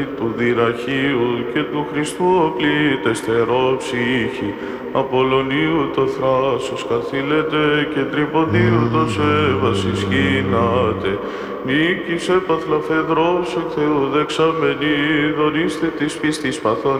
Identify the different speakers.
Speaker 1: του Δυραχείου και του Χριστού οπλίτεστερό ψύχη, Απολλωνίου το θράσος καθήλετε και Τρυποδίου το σέβας ισχύνατε. Νίκης έπαθλα Φεδρός εκ Θεού δεξαμενή, δωρήστε της πίστης παθών